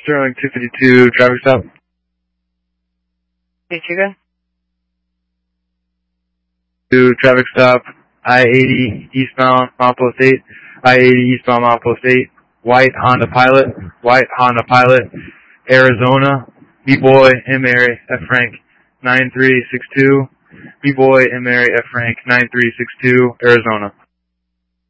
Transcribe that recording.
Sterling 252, traffic stop. Michigan? Traffic stop, I-80 eastbound Mount Post 8, I-80 eastbound Mount Post 8, white Honda Pilot, Arizona, B-Boy, M. Mary, F. Frank, 9362, B-Boy, M. Mary, F. Frank, 9362, Arizona.